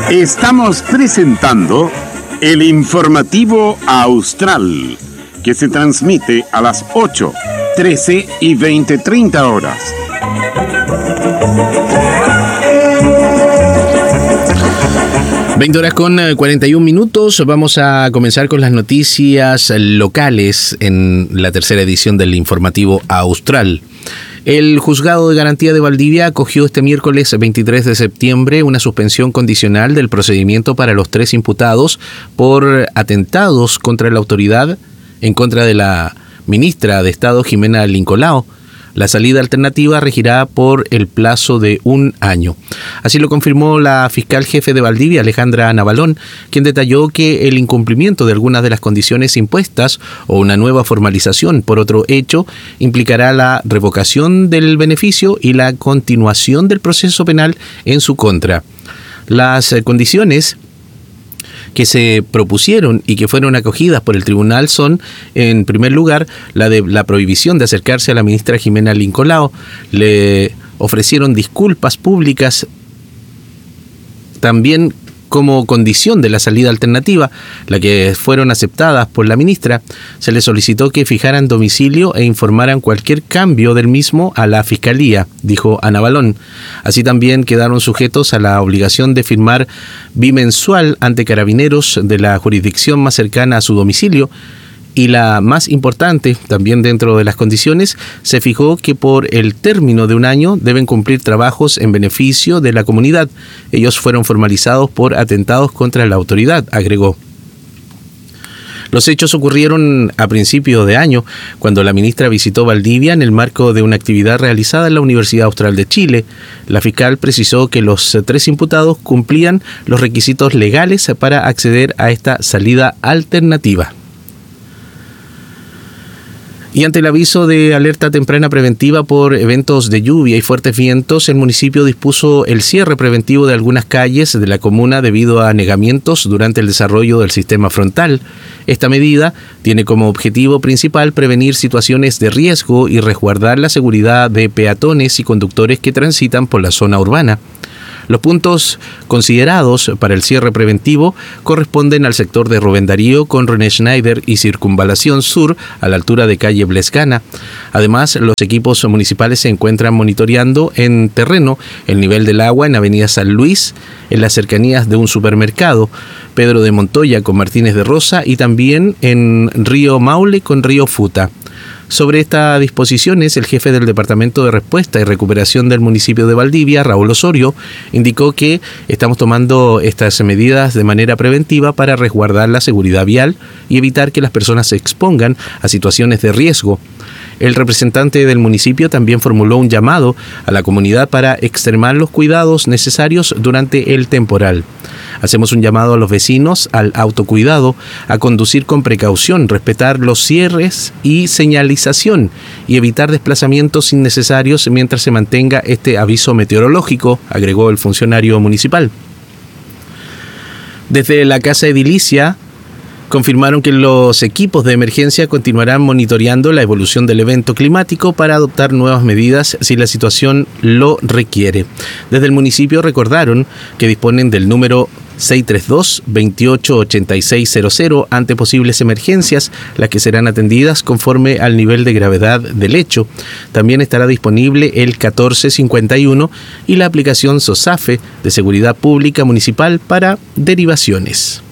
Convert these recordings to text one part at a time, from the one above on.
Estamos presentando el informativo Austral, que se transmite a las 8, 13 y 20:30 horas. Con 41 minutos, vamos a comenzar con las noticias locales en la tercera edición del informativo Austral. El Juzgado de Garantía de Valdivia acogió este miércoles 23 de septiembre una suspensión condicional del procedimiento para los 3 imputados por atentados contra la autoridad en contra de la ministra de Estado, Jimena Lincolao. La salida alternativa regirá por el plazo de 1 año. Así lo confirmó la fiscal jefe de Valdivia, Alejandra Navalón, quien detalló que el incumplimiento de algunas de las condiciones impuestas o una nueva formalización por otro hecho implicará la revocación del beneficio y la continuación del proceso penal en su contra. Las condiciones que se propusieron y que fueron acogidas por el tribunal son, en primer lugar, la de la prohibición de acercarse a la ministra Jimena Lincolao. Le ofrecieron disculpas públicas también como condición de la salida alternativa, la que fueron aceptadas por la ministra. Se le solicitó que fijaran domicilio e informaran cualquier cambio del mismo a la Fiscalía, dijo Ana Balón. Así también quedaron sujetos a la obligación de firmar bimensual ante carabineros de la jurisdicción más cercana a su domicilio. Y la más importante, también dentro de las condiciones, se fijó que por el término de 1 año deben cumplir trabajos en beneficio de la comunidad. Ellos fueron formalizados por atentados contra la autoridad, agregó. Los hechos ocurrieron a principio de año, cuando la ministra visitó Valdivia en el marco de una actividad realizada en la Universidad Austral de Chile. La fiscal precisó que los 3 imputados cumplían los requisitos legales para acceder a esta salida alternativa. Y ante el aviso de alerta temprana preventiva por eventos de lluvia y fuertes vientos, el municipio dispuso el cierre preventivo de algunas calles de la comuna debido a anegamientos durante el desarrollo del sistema frontal. Esta medida tiene como objetivo principal prevenir situaciones de riesgo y resguardar la seguridad de peatones y conductores que transitan por la zona urbana. Los puntos considerados para el cierre preventivo corresponden al sector de Rubén Darío con René Schneider y Circunvalación Sur a la altura de calle Blescana. Además, los equipos municipales se encuentran monitoreando en terreno el nivel del agua en Avenida San Luis, en las cercanías de un supermercado, Pedro de Montoya con Martínez de Rosa y también en Río Maule con Río Futa. Sobre estas disposiciones, el jefe del Departamento de Respuesta y Recuperación del municipio de Valdivia, Raúl Osorio, indicó que estamos tomando estas medidas de manera preventiva para resguardar la seguridad vial y evitar que las personas se expongan a situaciones de riesgo. El representante del municipio también formuló un llamado a la comunidad para extremar los cuidados necesarios durante el temporal. Hacemos un llamado a los vecinos al autocuidado, a conducir con precaución, respetar los cierres y señalización y evitar desplazamientos innecesarios mientras se mantenga este aviso meteorológico, agregó el funcionario municipal. Desde la Casa Edilicia confirmaron que los equipos de emergencia continuarán monitoreando la evolución del evento climático para adoptar nuevas medidas si la situación lo requiere. Desde el municipio recordaron que disponen del número 632-288600 ante posibles emergencias, las que serán atendidas conforme al nivel de gravedad del hecho. También estará disponible el 1451 y la aplicación SOSAFE de Seguridad Pública Municipal para derivaciones.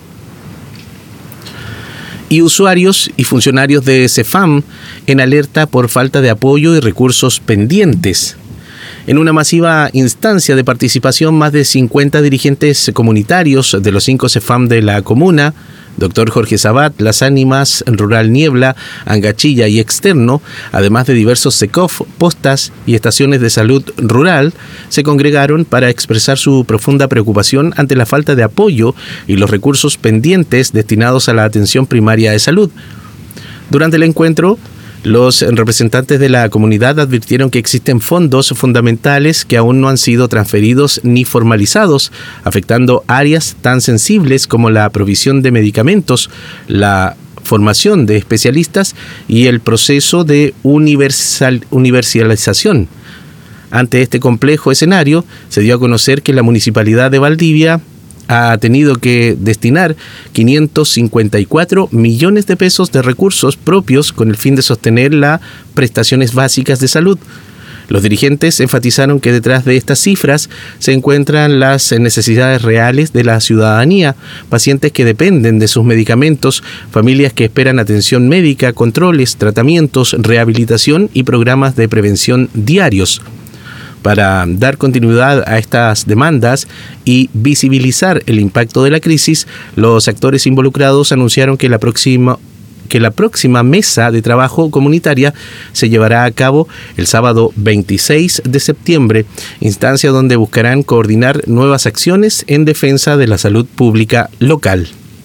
Y usuarios y funcionarios de CEFAM en alerta por falta de apoyo y recursos pendientes. En una masiva instancia de participación, más de 50 dirigentes comunitarios de los 5 CEFAM de la comuna, Dr. Jorge Sabat, Las Ánimas, Rural Niebla, Angachilla y Externo, además de diversos SECOF, postas y estaciones de salud rural, se congregaron para expresar su profunda preocupación ante la falta de apoyo y los recursos pendientes destinados a la atención primaria de salud. Durante el encuentro, los representantes de la comunidad advirtieron que existen fondos fundamentales que aún no han sido transferidos ni formalizados, afectando áreas tan sensibles como la provisión de medicamentos, la formación de especialistas y el proceso de universalización. Ante este complejo escenario, se dio a conocer que la Municipalidad de Valdivia ha tenido que destinar 554 millones de pesos de recursos propios con el fin de sostener las prestaciones básicas de salud. Los dirigentes enfatizaron que detrás de estas cifras se encuentran las necesidades reales de la ciudadanía, pacientes que dependen de sus medicamentos, familias que esperan atención médica, controles, tratamientos, rehabilitación y programas de prevención diarios. Para dar continuidad a estas demandas y visibilizar el impacto de la crisis, los actores involucrados anunciaron que la próxima mesa de trabajo comunitaria se llevará a cabo el sábado 26 de septiembre, instancia donde buscarán coordinar nuevas acciones en defensa de la salud pública local.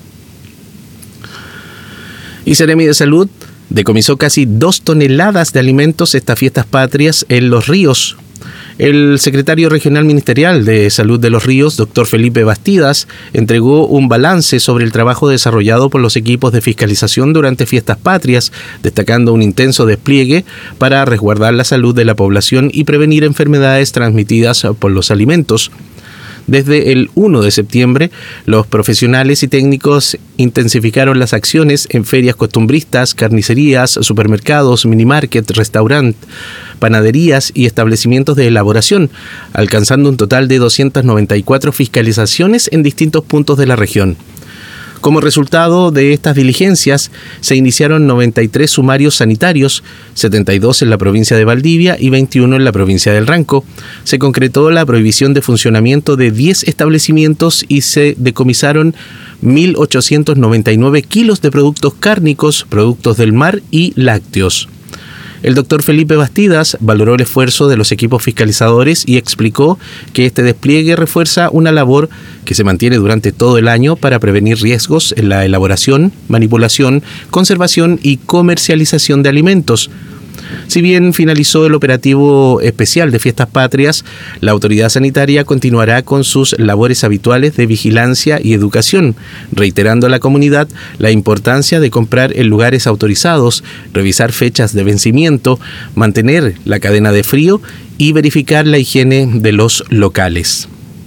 Y Seremi de Salud decomisó casi 2 toneladas de alimentos estas fiestas patrias en Los Ríos. El secretario regional ministerial de Salud de Los Ríos, doctor Felipe Bastidas, entregó un balance sobre el trabajo desarrollado por los equipos de fiscalización durante fiestas patrias, destacando un intenso despliegue para resguardar la salud de la población y prevenir enfermedades transmitidas por los alimentos. Desde el 1 de septiembre, los profesionales y técnicos intensificaron las acciones en ferias costumbristas, carnicerías, supermercados, minimarket, restaurantes, panaderías y establecimientos de elaboración, alcanzando un total de 294 fiscalizaciones en distintos puntos de la región. Como resultado de estas diligencias, se iniciaron 93 sumarios sanitarios, 72 en la provincia de Valdivia y 21 en la provincia del Ranco. Se concretó la prohibición de funcionamiento de 10 establecimientos y se decomisaron 1.899 kilos de productos cárnicos, productos del mar y lácteos. El doctor Felipe Bastidas valoró el esfuerzo de los equipos fiscalizadores y explicó que este despliegue refuerza una labor que se mantiene durante todo el año para prevenir riesgos en la elaboración, manipulación, conservación y comercialización de alimentos. Si bien finalizó el operativo especial de Fiestas Patrias, la autoridad sanitaria continuará con sus labores habituales de vigilancia y educación, reiterando a la comunidad la importancia de comprar en lugares autorizados, revisar fechas de vencimiento, mantener la cadena de frío y verificar la higiene de los locales.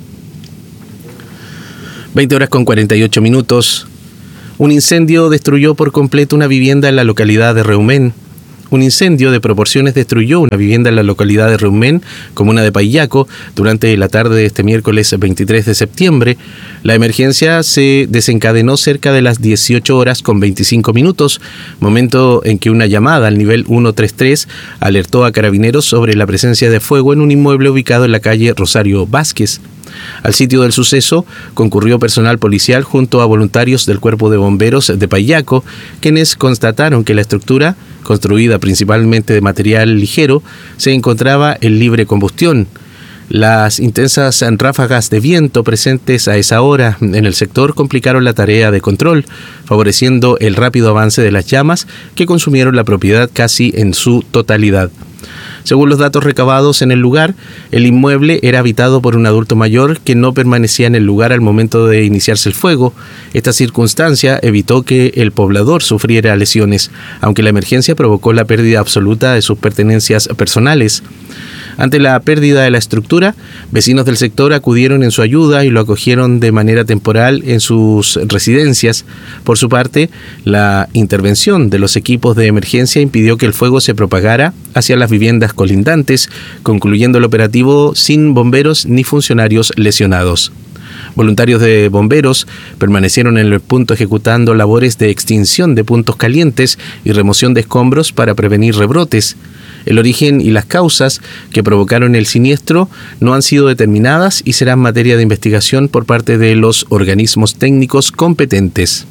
20:48. Un incendio destruyó por completo una vivienda en la localidad de Reumén. Un incendio de proporciones destruyó una vivienda en la localidad de Reumén, comuna de Paillaco, durante la tarde de este miércoles 23 de septiembre. La emergencia se desencadenó cerca de las 18:25, momento en que una llamada al nivel 133 alertó a carabineros sobre la presencia de fuego en un inmueble ubicado en la calle Rosario Vázquez. Al sitio del suceso concurrió personal policial junto a voluntarios del Cuerpo de Bomberos de Paillaco, quienes constataron que la estructura, construida principalmente de material ligero, se encontraba en libre combustión. Las intensas ráfagas de viento presentes a esa hora en el sector complicaron la tarea de control, favoreciendo el rápido avance de las llamas que consumieron la propiedad casi en su totalidad. Según los datos recabados en el lugar, el inmueble era habitado por un adulto mayor que no permanecía en el lugar al momento de iniciarse el fuego. Esta circunstancia evitó que el poblador sufriera lesiones, aunque la emergencia provocó la pérdida absoluta de sus pertenencias personales. Ante la pérdida de la estructura, vecinos del sector acudieron en su ayuda y lo acogieron de manera temporal en sus residencias. Por su parte, la intervención de los equipos de emergencia impidió que el fuego se propagara hacia las viviendas colindantes, concluyendo el operativo sin bomberos ni funcionarios lesionados. Voluntarios de bomberos permanecieron en el punto ejecutando labores de extinción de puntos calientes y remoción de escombros para prevenir rebrotes. El origen y las causas que provocaron el siniestro no han sido determinadas y serán materia de investigación por parte de los organismos técnicos competentes.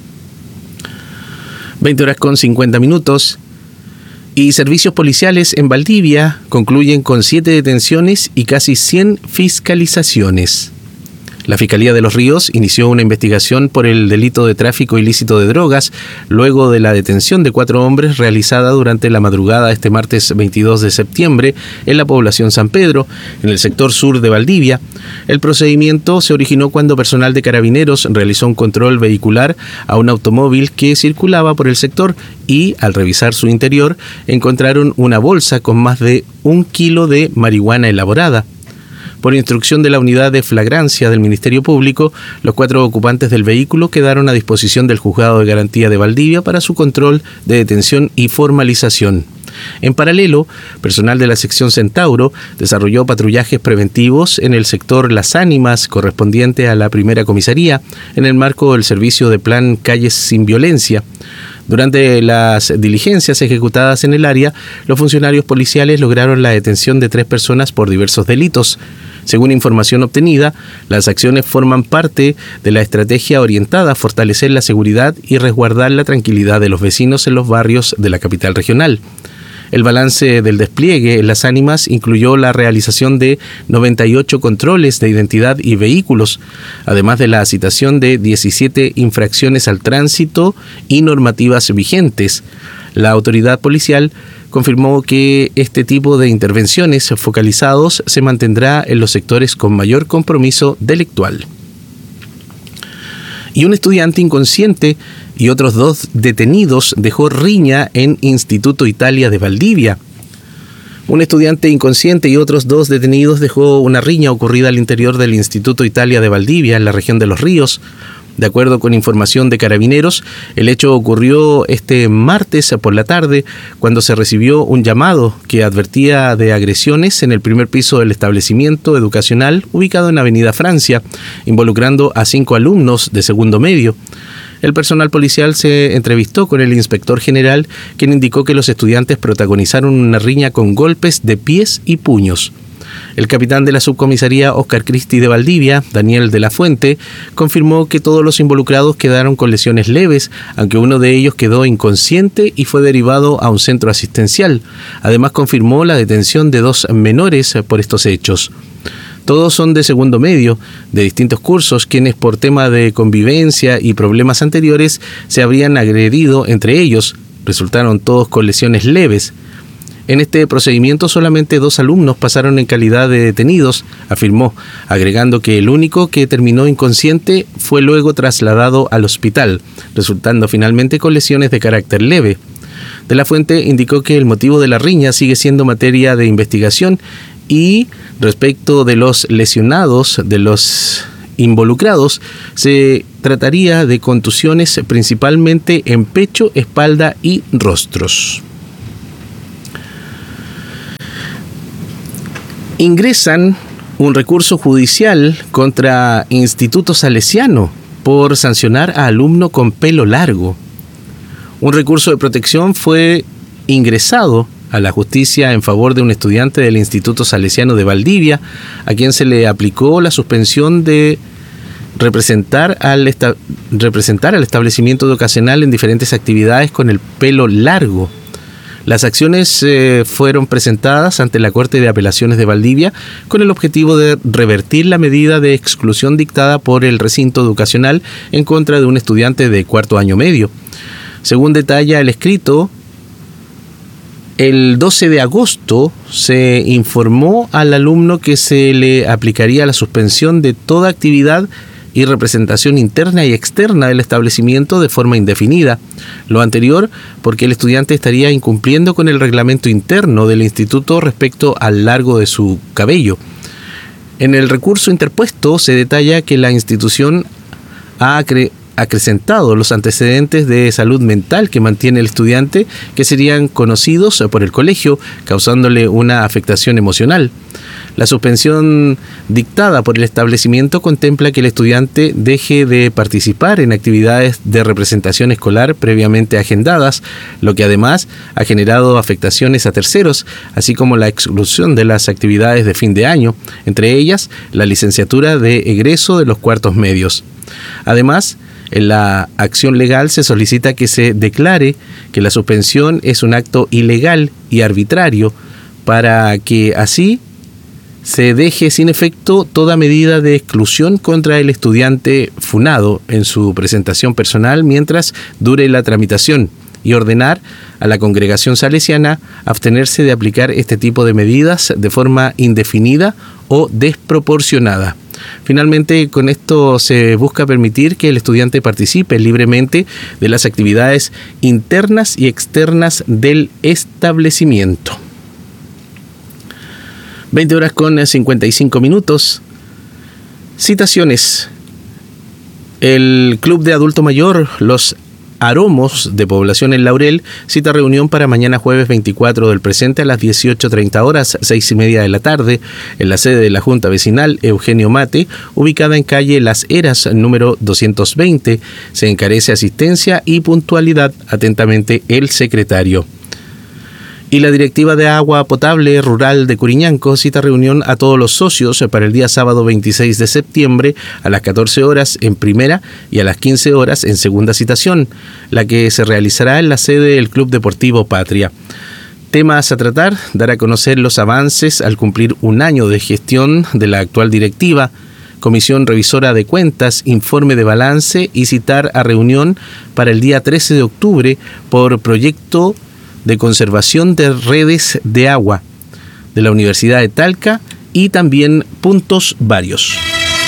20:50. Y servicios policiales en Valdivia concluyen con 7 detenciones y casi 100 fiscalizaciones. La Fiscalía de Los Ríos inició una investigación por el delito de tráfico ilícito de drogas luego de la detención de 4 hombres realizada durante la madrugada de este martes 22 de septiembre en la población San Pedro, en el sector sur de Valdivia. El procedimiento se originó cuando personal de carabineros realizó un control vehicular a un automóvil que circulaba por el sector y, al revisar su interior, encontraron una bolsa con más de 1 kilo de marihuana elaborada. Por instrucción de la unidad de flagrancia del Ministerio Público, los 4 ocupantes del vehículo quedaron a disposición del Juzgado de Garantía de Valdivia para su control de detención y formalización. En paralelo, personal de la sección Centauro desarrolló patrullajes preventivos en el sector Las Ánimas, correspondiente a la primera comisaría, en el marco del servicio de plan Calles sin Violencia. Durante las diligencias ejecutadas en el área, los funcionarios policiales lograron la detención de 3 personas por diversos delitos. Según información obtenida, las acciones forman parte de la estrategia orientada a fortalecer la seguridad y resguardar la tranquilidad de los vecinos en los barrios de la capital regional. El balance del despliegue en Las Ánimas incluyó la realización de 98 controles de identidad y vehículos, además de la citación de 17 infracciones al tránsito y normativas vigentes. La autoridad policial confirmó que este tipo de intervenciones focalizados se mantendrá en los sectores con mayor compromiso delictual. Y un estudiante inconsciente y otros 2 detenidos dejó riña en Instituto Italia de Valdivia. Un estudiante inconsciente y otros 2 detenidos dejó una riña ocurrida al interior del Instituto Italia de Valdivia, en la región de Los Ríos. De acuerdo con información de Carabineros, el hecho ocurrió este martes por la tarde, cuando se recibió un llamado que advertía de agresiones en el primer piso del establecimiento educacional ubicado en Avenida Francia, involucrando a 5 alumnos de segundo medio. El personal policial se entrevistó con el inspector general, quien indicó que los estudiantes protagonizaron una riña con golpes de pies y puños. El capitán de la subcomisaría Óscar Cristi de Valdivia, Daniel de la Fuente, confirmó que todos los involucrados quedaron con lesiones leves, aunque uno de ellos quedó inconsciente y fue derivado a un centro asistencial. Además, confirmó la detención de 2 menores por estos hechos. Todos son de segundo medio, de distintos cursos, quienes por tema de convivencia y problemas anteriores se habrían agredido entre ellos. Resultaron todos con lesiones leves. En este procedimiento solamente 2 alumnos pasaron en calidad de detenidos, afirmó, agregando que el único que terminó inconsciente fue luego trasladado al hospital, resultando finalmente con lesiones de carácter leve. De la Fuente indicó que el motivo de la riña sigue siendo materia de investigación y respecto de los lesionados, de los involucrados, se trataría de contusiones principalmente en pecho, espalda y rostros. Ingresan un recurso judicial contra Instituto Salesiano por sancionar a alumno con pelo largo. Un recurso de protección fue ingresado a la justicia en favor de un estudiante del Instituto Salesiano de Valdivia, a quien se le aplicó la suspensión de representar al establecimiento educacional en diferentes actividades con el pelo largo. Las acciones fueron presentadas ante la Corte de Apelaciones de Valdivia con el objetivo de revertir la medida de exclusión dictada por el recinto educacional en contra de un estudiante de 4º año medio. Según detalla el escrito, el 12 de agosto se informó al alumno que se le aplicaría la suspensión de toda actividad y representación interna y externa del establecimiento de forma indefinida. Lo anterior porque el estudiante estaría incumpliendo con el reglamento interno del instituto respecto al largo de su cabello. En el recurso interpuesto se detalla que la institución ha acrecentado los antecedentes de salud mental que mantiene el estudiante, que serían conocidos por el colegio, causándole una afectación emocional. La suspensión dictada por el establecimiento contempla que el estudiante deje de participar en actividades de representación escolar previamente agendadas, lo que además ha generado afectaciones a terceros, así como la exclusión de las actividades de fin de año, entre ellas la licenciatura de egreso de los cuartos medios. Además, en la acción legal se solicita que se declare que la suspensión es un acto ilegal y arbitrario, para que así se deje sin efecto toda medida de exclusión contra el estudiante funado en su presentación personal mientras dure la tramitación, y ordenar a la congregación salesiana abstenerse de aplicar este tipo de medidas de forma indefinida o desproporcionada. Finalmente, con esto se busca permitir que el estudiante participe libremente de las actividades internas y externas del establecimiento. 20:55. Citaciones. El Club de Adulto Mayor Los Aromos de Población El Laurel cita reunión para mañana jueves 24 del presente a las 18:30 horas, 6:30 de la tarde, en la sede de la Junta Vecinal Eugenio Mate, ubicada en calle Las Heras, número 220. Se encarece asistencia y puntualidad. Atentamente, el secretario. Y la Directiva de Agua Potable Rural de Curiñanco cita reunión a todos los socios para el día sábado 26 de septiembre a las 14 horas en primera y a las 15 horas en segunda citación, la que se realizará en la sede del Club Deportivo Patria. Temas a tratar: dar a conocer los avances al cumplir un año de gestión de la actual directiva, Comisión Revisora de Cuentas, informe de balance y citar a reunión para el día 13 de octubre por proyecto de conservación de redes de agua de la Universidad de Talca y también puntos varios.